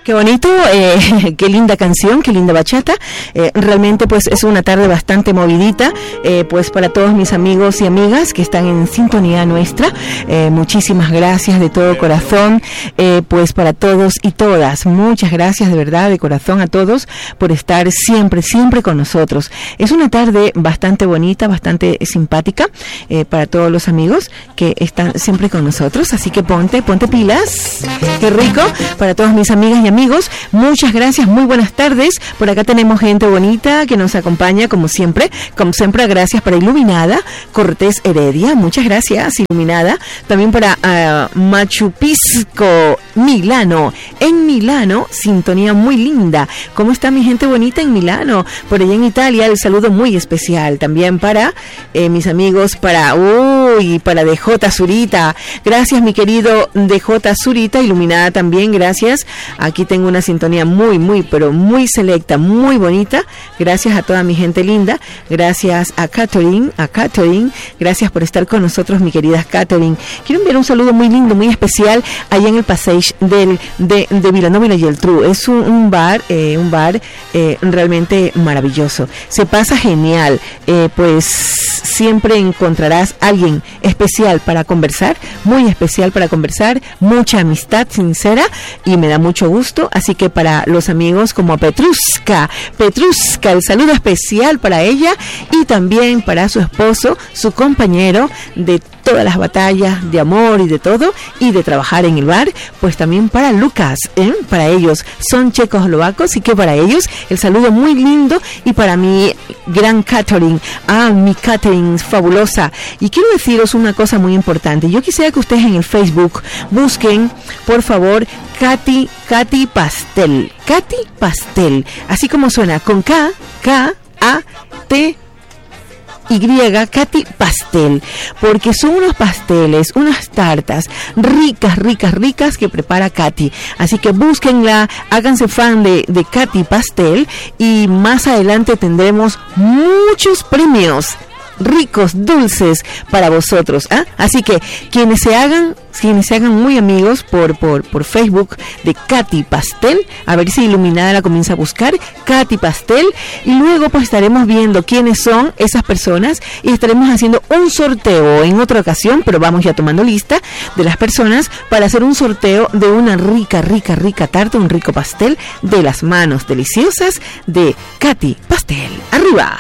Qué bonito, qué linda canción, qué linda bachata. Realmente pues es una tarde bastante movidita, pues para todos mis amigos y amigas que están en sintonía nuestra, muchísimas gracias de todo corazón, pues para todos y todas, muchas gracias de verdad, de corazón a todos por estar siempre con nosotros. Es una tarde bastante bonita, bastante simpática, para todos los amigos que están siempre con nosotros, así que ponte pilas, qué rico, para todas mis amigas y amigos, muchas gracias, muy buenas tardes. Por acá tenemos gente bonita que nos acompaña como siempre, gracias para Iluminada Cortés Heredia, muchas gracias Iluminada, también para Machu Picchu, Milano, en Milano, sintonía muy linda. ¿Cómo está mi gente bonita en Milano? Por allá en Italia, el saludo muy especial, también para mis amigos, para DJ Zurita, gracias mi querido DJ Zurita, Iluminada también, gracias. Aquí tengo una sintonía pero muy selecta, muy bonita. Gracias a toda mi gente linda. Gracias a Catherine. Gracias por estar con nosotros, mi querida Catherine. Quiero enviar un saludo muy lindo, muy especial, allá en el Passage de Vilanova y la Geltrú. Es un bar realmente maravilloso. Se pasa genial. Pues siempre encontrarás alguien especial para conversar, muy especial para conversar, mucha amistad sincera y me da mucho gusto. Así que para los amigos como Petruska, el saludo especial para ella y también para su esposo, su compañero de todas las batallas de amor y de todo, y de trabajar en el bar, pues también para Lucas, para ellos son checoslovacos, y que para ellos el saludo muy lindo, y para mi gran Catherine, mi Catherine fabulosa. Y quiero deciros una cosa muy importante, yo quisiera que ustedes en el Facebook busquen, por favor, Katy Pastel, así como suena, con K-A-T Katy Pastel, porque son unos pasteles, unas tartas ricas que prepara Katy, así que búsquenla, háganse fan de Katy Pastel, y más adelante tendremos muchos premios ricos, dulces para vosotros, así que quienes se hagan muy amigos por Facebook de Katy Pastel, a ver si Iluminada la comienza a buscar, Katy Pastel, y luego pues estaremos viendo quiénes son esas personas y estaremos haciendo un sorteo en otra ocasión, pero vamos ya tomando lista de las personas para hacer un sorteo de una rica tarta, un rico pastel de las manos deliciosas de Katy Pastel. ¡Arriba!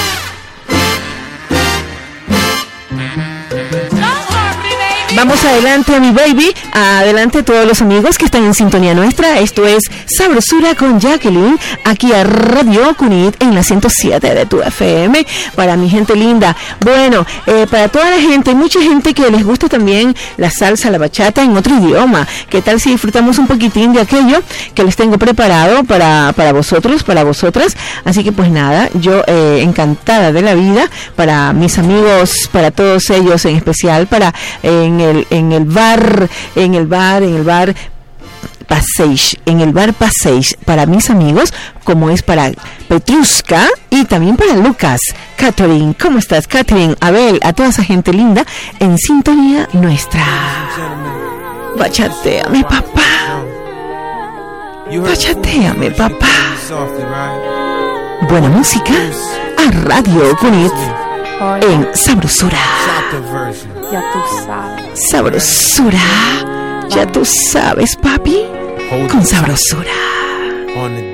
Vamos adelante, mi baby, adelante todos los amigos que están en sintonía nuestra. Esto es Sabrosura con Jacqueline, aquí a Radio Cunit en la 107 de tu FM, para mi gente linda. Bueno, para toda la gente, mucha gente que les gusta también la salsa, la bachata en otro idioma. ¿Qué tal si disfrutamos un poquitín de aquello que les tengo preparado para vosotros, para vosotras? Así que pues nada, yo encantada de la vida, para mis amigos, para todos ellos en especial, para en el bar Passage, para mis amigos, como es para Petruska y también para Lucas. Catherine, ¿cómo estás, Catherine? Abel, a toda esa gente linda en sintonía nuestra. Bachateame, papá. Bachateame, papá. Buena música a Radio Cunit en Sabrosura. Ya tú sabes. Sabrosura. Ya tú sabes, papi. Con sabrosura.